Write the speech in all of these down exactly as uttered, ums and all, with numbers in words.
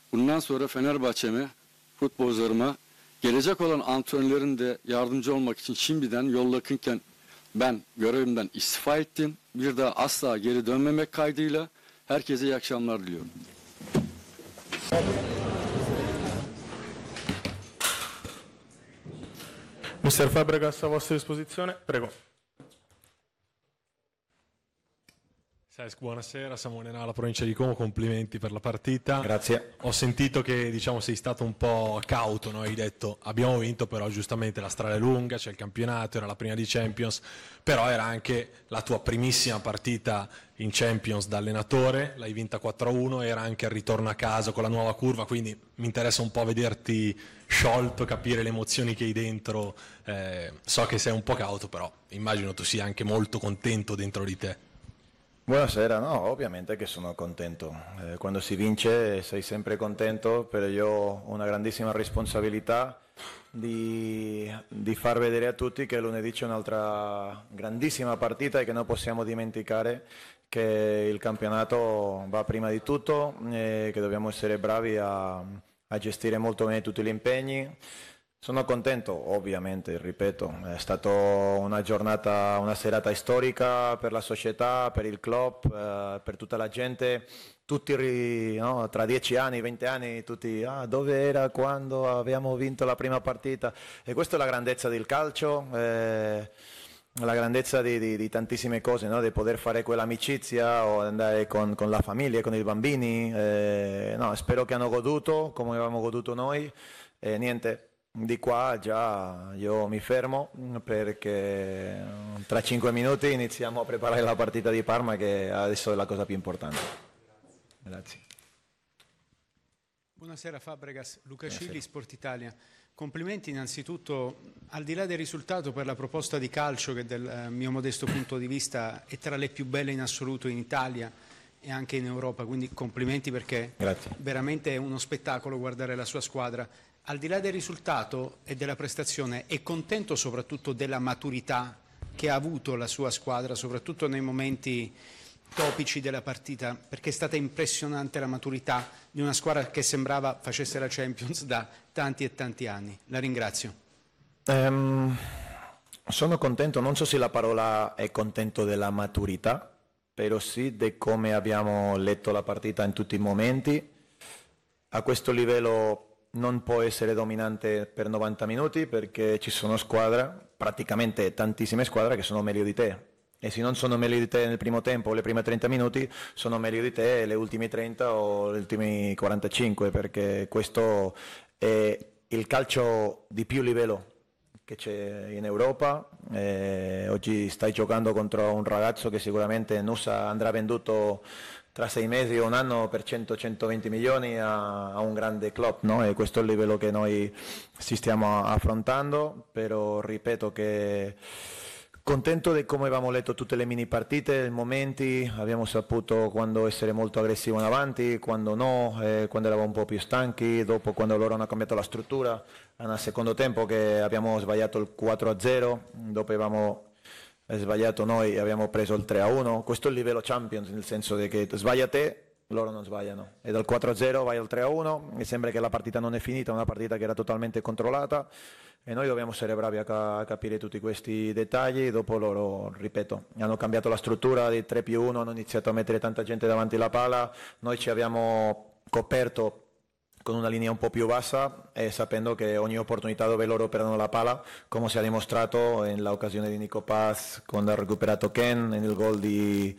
Bundan sonra Fenerbahçe'me, futbolcularıma, gelecek olan antrenörlerin de yardımcı olmak için şimdiden yol yakınken ben görevimden istifa ettim. Bir daha asla geri dönmemek kaydıyla herkese iyi akşamlar diliyorum. mister Fabregas a vostra disposizione, prego. Cesc, buonasera, Samuele Nala, provincia di Como, complimenti per la partita. Grazie. Ho sentito che diciamo, sei stato un po' cauto, no? Hai detto abbiamo vinto, però giustamente la strada è lunga, c'è il campionato, era la prima di Champions, però era anche la tua primissima partita in Champions da allenatore, l'hai vinta quattro a uno, era anche il ritorno a casa con la nuova curva, quindi mi interessa un po' vederti sciolto, capire le emozioni che hai dentro. Eh, so che sei un po' cauto, però immagino tu sia anche molto contento dentro di te. Buonasera, no, ovviamente che sono contento. Eh, quando si vince sei sempre contento, però io ho una grandissima responsabilità di, di far vedere a tutti che lunedì c'è un'altra grandissima partita e che non possiamo dimenticare che il campionato va prima di tutto e che dobbiamo essere bravi a, a gestire molto bene tutti gli impegni. Sono contento, ovviamente, ripeto, è stata una giornata, una serata storica per la società, per il club, eh, per tutta la gente, tutti no, tra dieci anni, venti anni, tutti ah, dove era quando abbiamo vinto la prima partita, e questa è la grandezza del calcio, eh, la grandezza di, di, di tantissime cose, no? Di poter fare quell'amicizia o andare con, con la famiglia, con i bambini, eh, no, spero che hanno goduto come avevamo goduto noi, e niente. Di qua già io mi fermo perché tra cinque minuti iniziamo a preparare la partita di Parma, che adesso è la cosa più importante. Grazie. Buonasera Fabregas, Luca Cigli, Sport Italia. Complimenti innanzitutto, al di là del risultato, per la proposta di calcio che dal mio modesto punto di vista è tra le più belle in assoluto in Italia e anche in Europa, quindi complimenti perché Grazie. Veramente è uno spettacolo guardare la sua squadra. Al di là del risultato e della prestazione, è contento soprattutto della maturità che ha avuto la sua squadra, soprattutto nei momenti topici della partita, perché è stata impressionante la maturità di una squadra che sembrava facesse la Champions da tanti e tanti anni. La ringrazio. Um, sono contento, non so se la parola è contento della maturità, però sì di come abbiamo letto la partita in tutti i momenti. A questo livello non può essere dominante per novanta minuti perché ci sono squadre, praticamente tantissime squadre, che sono meglio di te, e se non sono meglio di te nel primo tempo o le prime trenta minuti, sono meglio di te le ultime trenta o le ultime quarantacinque, perché questo è il calcio di più livello che c'è in Europa. Eh, oggi stai giocando contro un ragazzo che sicuramente Nusa andrà venduto tra sei mesi o un anno per cento centoventi milioni a, a un grande club, no? E questo è il livello che noi ci stiamo affrontando, però ripeto che contento di come abbiamo letto tutte le mini partite, i momenti, abbiamo saputo quando essere molto aggressivo in avanti, quando no, eh, quando eravamo un po' più stanchi, dopo quando loro hanno cambiato la struttura, nel secondo tempo che abbiamo sbagliato il quattro a zero, dopo avevamo sbagliato noi e abbiamo preso il tre a uno, questo è il livello Champions, nel senso che sbaglia te, loro non sbagliano, e dal quattro a zero vai al tre a uno, mi sembra che la partita non è finita, è una partita che era totalmente controllata e noi dobbiamo essere bravi a, ca- a capire tutti questi dettagli. Dopo loro, ripeto, hanno cambiato la struttura di tre più uno, hanno iniziato a mettere tanta gente davanti alla palla, noi ci abbiamo coperto con una linea un po' più bassa e sapendo che ogni opportunità dove loro perdono la palla, come si è dimostrato nell'occasione di Nico Paz quando ha recuperato Ken, nel gol di,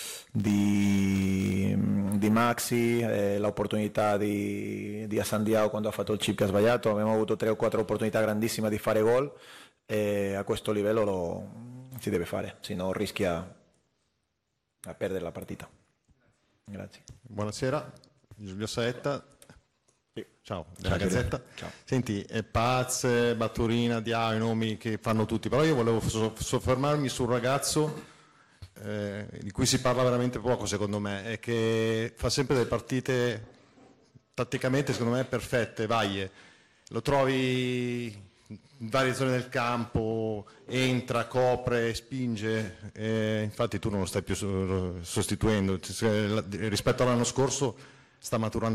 di, di Maxi, eh, l'opportunità di, di Asandiao quando ha fatto il chip che ha sbagliato, abbiamo avuto tre o quattro opportunità grandissime di fare gol e a questo livello lo si deve fare, se no rischia a perdere la partita. Grazie. Buonasera, Giulio Saetta. Ciao, della Ciao, Gazzetta. Ciao. Senti, è Paz, Baturina, Diao, i nomi che fanno tutti, però io volevo soffermarmi sul ragazzo eh, di cui si parla veramente poco secondo me, e che fa sempre delle partite tatticamente secondo me perfette, Vaie. Lo trovi in varie zone del campo, entra, copre, spinge, e infatti tu non lo stai più sostituendo, rispetto all'anno scorso sta maturando